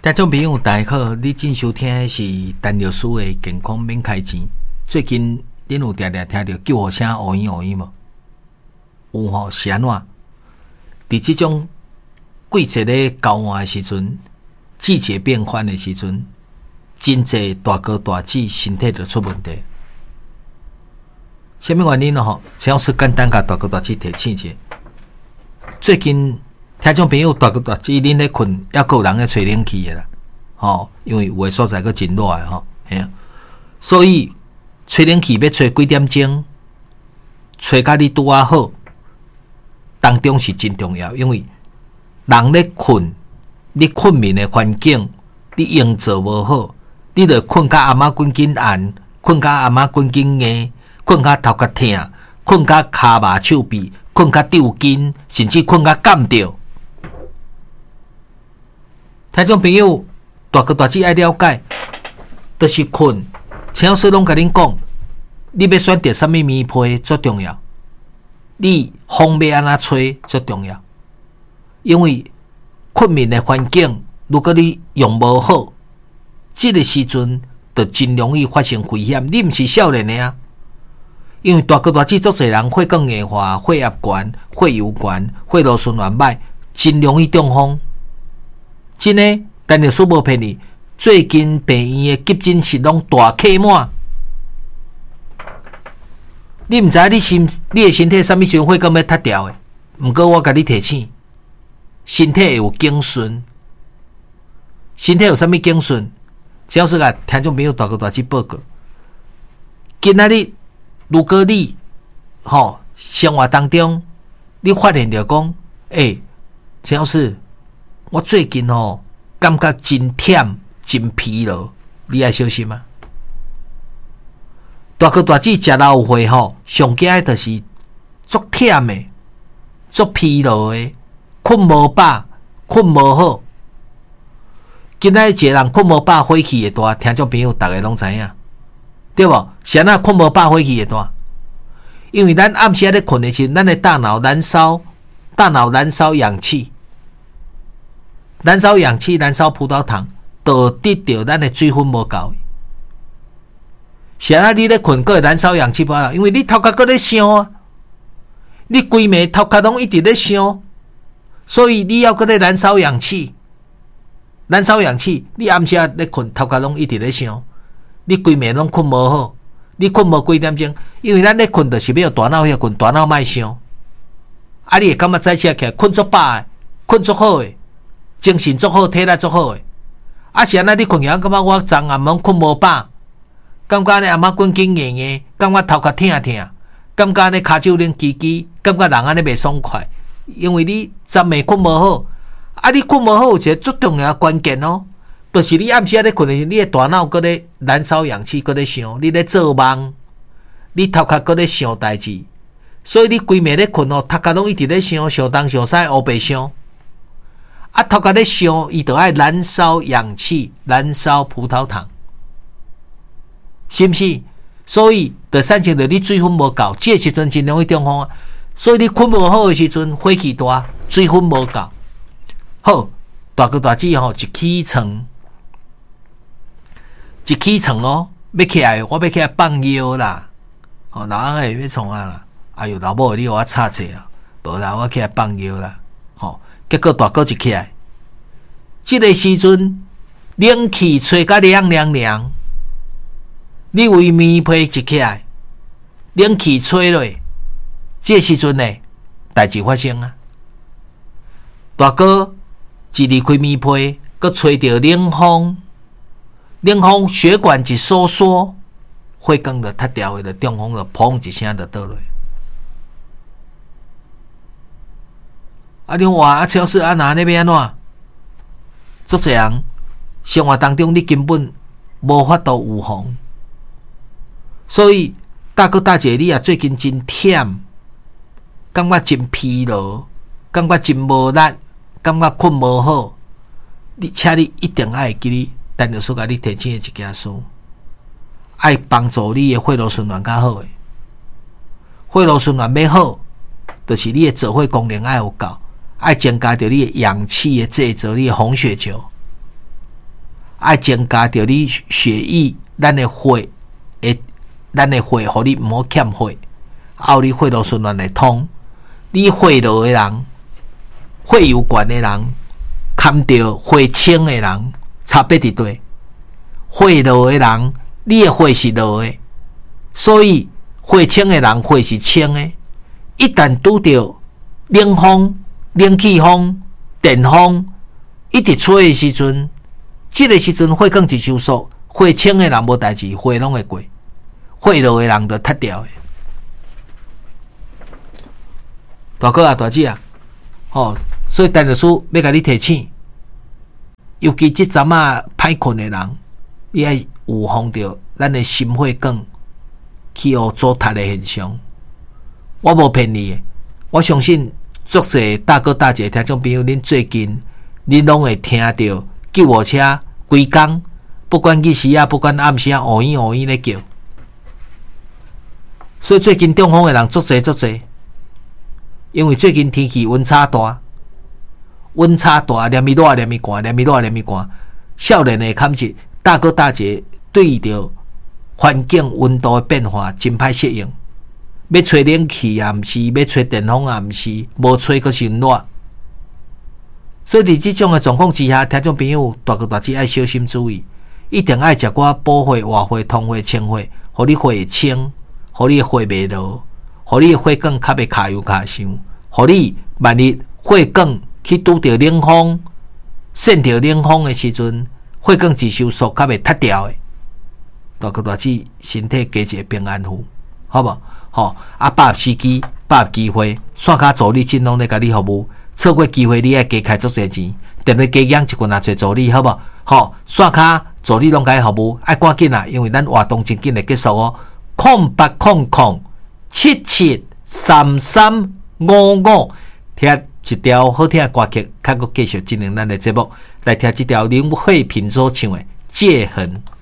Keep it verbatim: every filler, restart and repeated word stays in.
听众朋友大家好，你正收听的是陈律师的健康免开钱。最近恁有常常听到救护车乌烟乌烟无？有吼，是安怎？伫即种季节咧交换的时阵，季节变换的时阵，真济大哥大姐身体就出问题。什么原因呢？吼，陈老师简单甲大哥大姐提醒者。最近听众朋友大哥大姐恁咧困，还有人咧吹冷气的啦，吼，因为有的所在佫真热的吼，嘿啊，所以吹冷气要吹几点钟，吹甲你拄啊好，当中是真重要，因为人咧困，你困眠的环境你营造无好，你著困甲阿妈滚紧按，困甲阿妈滚紧硬，困甲头壳痛，困甲骹麻手臂，困甲抽筋，甚至困甲干掉。听众朋友，大哥大姐爱了解，就是困。陈老师拢甲恁讲，你要选择什么棉被最重要，你风要安怎吹最重要。因为困眠的环境，如果你用无好，这个时阵就真容易发生危险。你毋是少年的啊，因为大哥大姐足侪人血管硬化、血压悬、血油悬、血路循环歹，真容易中风。真诶，但律师无骗你，最近病院的急诊室拢大客满。你毋知你身你的身体什么时阵会咁要塌掉的？毋过我甲你提醒，身体有警讯，身体有啥物警讯？只要是甲听众朋友大哥大姐报告。今仔日如果你吼、哦、生活当中，你发现着讲，诶，陈老师。我最近哦，感觉真忝、真疲劳，你爱小心啊！大哥大姐食老会吼，上惊的就是足忝的、足疲劳的，困无饱、困无好。今仔一个人困无饱，火气会大，听众朋友大家拢知影，对无？是安怎困无饱，火气会大？因为咱暗时咧困的时候，咱的大脑燃烧，大脑燃烧氧气。燃烧氧气，燃烧葡萄糖，导致到咱的水分无够。是安怎你咧困，佫会燃烧氧气葡萄糖，因为你头壳佫咧想啊，你规暝头壳拢一直咧想，所以你要佫咧燃烧氧气，燃烧氧气，你暗时啊咧困，头壳拢一直咧想，你规暝拢困无好，你困无几点钟，因为咱咧困就是要大脑遐困，大脑莫想，啊，你会感觉早起来起来困足饱的，困足好的。精神足好，体力足好诶。啊，是安那你困起来，感觉我昨暗暝困无饱，感觉呢阿妈滚紧硬硬，感觉头壳痛痛，感觉呢骹手冷吱吱，感觉人安尼袂爽快，因为你昨暝困无好。啊，你困无好有一个最重要关键哦，就是你暗时啊咧困诶，你诶大脑搁咧燃烧氧气，搁咧想，你咧做梦，你头壳搁咧想代志，所以你规暝咧困哦，头壳拢一直咧想，想东想西，黑白想。啊，头壳咧想，伊就爱燃烧氧气，燃烧葡萄糖，是毋是？所以就产生着你水分无够，这个时阵真容易中风啊。所以你困无好的时阵，火气大，水分无够。好，大哥大姐吼，一起床，一起床哦，要起来，我要起来放药啦。吼、哦，老翁诶要创啊啦，哎哟，老母你互我插者啊，无啦，我起来放药啦。吼、哦。结果大哥一起来，这个时阵冷气吹甲凉凉凉，你为棉被一起来，冷气吹落，这个时阵呢，代志发生啊！大哥一离开棉被，佮吹到冷风，冷风血管一收缩，血管就塌掉的，中风就砰一声就倒落。啊！你话啊，超市啊，哪那边安怎？足侪人生活当中，你根本无法度预防，所以大哥大姐，你啊最近真忝，感觉真疲劳，感觉真无力，感觉困无好。你请你一定爱记你，陈律师甲你提醒的一件事，爱帮助你的血路循环较好的，血路循环要好，就是你的造血功能爱有够。爱增加着你的氧气的制造，你的红血球。 爱增加着你血液，咱的血会，咱的血，互你毋好欠血，后你血路循环会通。你血路的人，血有悬的人，堪着血清的人，差别伫对。血路的人，你的血是路的，所以血清的人血是清的。一旦拄着冷风、冷气风、电风一直吹的时阵，这个时阵血管一收缩，血清的人无代志，血拢会过；血路的人就脱掉的。大哥啊，大姐啊，吼、哦，所以陈律师要甲你提醒，尤其即阵啊歹困的人，你爱有防着咱的心血管去互阻脱的现象。我无骗你的，我相信足侪大哥大姐听众朋友，恁最近恁拢会听到救护车规工，不管日时啊，不管暗时啊，乌烟乌烟咧叫。所以最近中风的人足侪足侪，因为最近天气温差大，温差大，连咪热连咪寒，连咪热连咪寒。少年的坎是大哥大姐对着环境温度的变化真歹适应。要吹冷气也毋是，要吹电风也毋是，无吹阁是热。所以伫即种诶状况之下，听众朋友大哥大姐爱小心注意，一定爱食寡补血、活血、通血、清血，互你血清，互你血袂落，互你血管较袂卡油卡伤，互你万一血管去拄着冷风、渗着冷风诶时阵，血管一收缩较袂脱掉诶。大哥大姐身体加一个平安符，好无？吼、哦，啊，把握时机，把握机会，线卡助理尽拢咧甲你服务。错过机会，你爱加开足侪钱，踮咧加养一群啊，找助理，好无？吼、哦，线卡助理拢甲伊服务，爱赶紧啊，因为咱活动真紧来结束哦。空八空空七七三三五五，听一条好听的歌曲，较阁继续进行咱的节目，来听一条林慧萍所唱的《戒痕》。